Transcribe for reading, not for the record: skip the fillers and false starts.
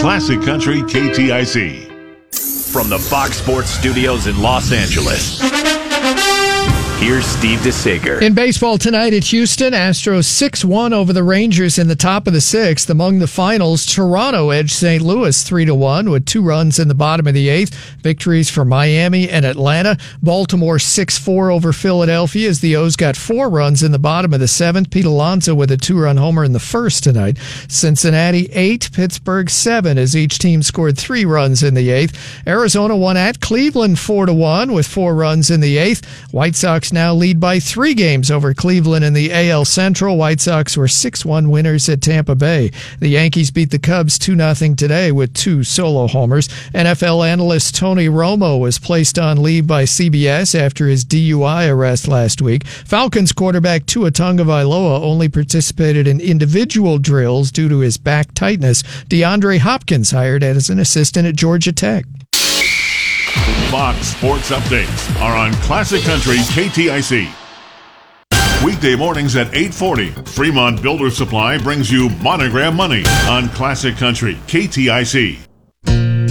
Classic Country KTIC. From the Fox Sports Studios in Los Angeles, here's Steve DeSager. In baseball tonight at Houston, Astros 6-1 over the Rangers in the top of the sixth. Among the finals, Toronto edged St. Louis 3-1 with 2 runs in the bottom of the eighth. Victories for Miami and Atlanta. Baltimore 6-4 over Philadelphia as the O's got 4 runs in the bottom of the seventh. Pete Alonso with a 2-run homer in the first tonight. Cincinnati 8, Pittsburgh 7 as each team scored 3 runs in the eighth. Arizona won at Cleveland 4-1 with 4 runs in the eighth. White Sox now lead by 3 games over Cleveland in the AL Central. White Sox were 6-1 winners at Tampa Bay. The Yankees beat the Cubs 2-0 today with 2 solo homers. NFL analyst Tony Romo was placed on leave by CBS after his DUI arrest last week. Falcons quarterback Tua Tagovailoa only participated in individual drills due to his back tightness. DeAndre Hopkins hired as an assistant at Georgia Tech. Fox Sports Updates are on Classic Country KTIC. Weekday mornings at 8:40, Fremont Builder Supply brings you Monogram Money on Classic Country KTIC.